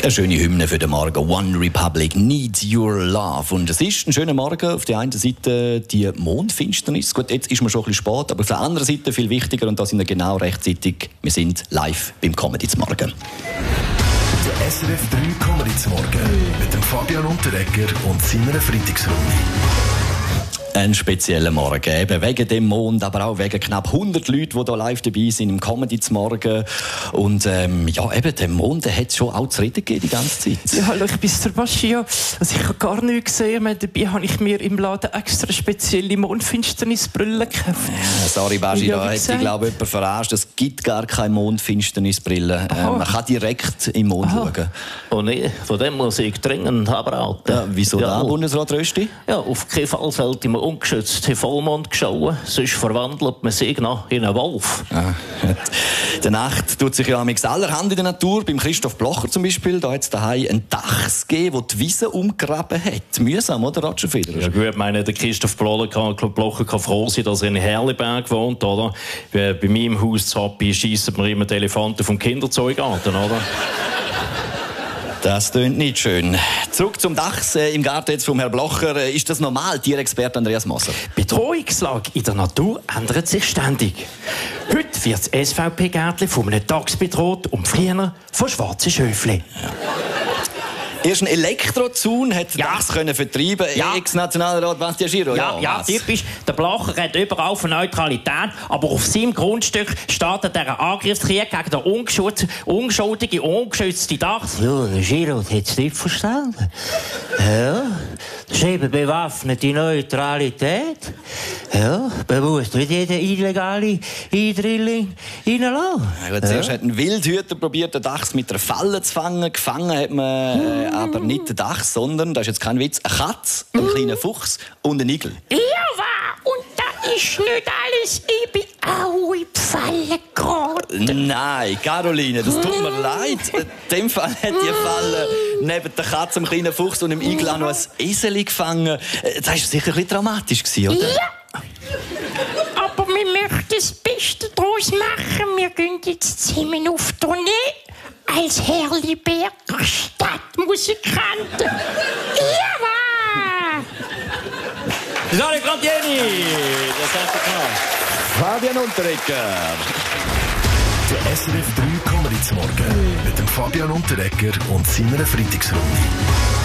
Eine schöne Hymne für den Morgen. One Republic needs your love. Und es ist ein schöner Morgen. Auf der einen Seite die Mondfinsternis. Gut, jetzt ist man schon ein bisschen spät, aber auf der anderen Seite viel wichtiger, und da sind wir genau rechtzeitig. Wir sind live beim Comedy zum Morgen. Der SRF 3 Comedy zum Morgen mit dem Fabian Unterreger und seiner Freitagsrunde. Ein spezieller Morgen, eben wegen dem Mond, aber auch wegen knapp 100 Leuten, die hier live dabei sind im Comedy zum Morgen. Und ja, eben, der Mond hat es schon auch zu reden gegeben die ganze Zeit. Ja, hallo, ich bin Sebastian. Also ich habe gar nichts gesehen. Dabei habe ich mir im Laden extra spezielle Mondfinsternisbrille gekauft. Ja, sorry, Baschi, da hat sich, glaube ich, jemand verarscht. Es gibt gar keine Mondfinsternisbrille. Man kann direkt im Mond schauen. Oh nee, von dem muss ich dringend abraten. Ja, wieso da, Bundesrat Rösti? Ja, auf keinen Fall sollte man ungeschützt in Vollmond schauen, sonst verwandelt man sich noch in einen Wolf. Ja. In der Nacht tut sich ja allerhand in der Natur. Beim Christoph Blocher zum Beispiel, da hat es daheim einen Dachs gegeben, der die Wiese umgraben hat. Mühsam, oder, Roger Federer? Ja gut, ich meine, der Christoph Blocher kann froh sein, dass er in Herliberg wohnt, oder? Bei meinem Haus zu Happi schiessen wir immer die Elefanten vom Kinderzeugarten, oder? Das tönt nicht schön. Zurück zum Dachs im Garten jetzt vom Herrn Blocher. Ist das normal, Tierexperte Andreas Moser? Die Bedrohungslage in der Natur ändert sich ständig. Heute wird das SVP-Gärtchen von einem Dachs bedroht und früher von schwarzen Schöfli. Ja. Erst ein Elektrozaun hat den Dachs können vertreiben. Ja. Ex-Nationalrat Bastian Schiro. Ja, typisch. Der Blocher redet überall von Neutralität, aber auf seinem Grundstück startet er einen Angriffskrieg gegen den unschuldigen, ungeschützten Dachs. Ja, der Schiro hat es nicht verstanden. Ja, das ist eben bewaffnete Neutralität. Ja, man muss nicht jeden illegalen Eindrilling reinlassen. Ja, zuerst hat ein Wildhüter probiert, den Dachs mit einer Falle zu fangen. Gefangen hat man aber nicht den Dachs, sondern, das ist jetzt kein Witz, eine Katze, einen kleinen Fuchs und einen Igel. Ja, wahr. Und da ist nicht alles. Ich bin auch in die Falle geraten. Nein, Caroline, das tut mir leid. In dem Fall hat die Falle neben der Katze, dem kleinen Fuchs und dem Igel auch noch ein Esel gefangen. Das war sicher ein bisschen dramatisch, oder? Ja. Aber wir möchten das Beste daraus machen. Wir gehen jetzt zusammen auf Tournee als Herliberger Stadtmusikanten. Ja, wahr. Sale Grandieni! Das hat er klar. Fabian Unterreger. Der SRF 3 Comedy zum Morgen mit dem Fabian Unterreger und seiner Freitagsrunde.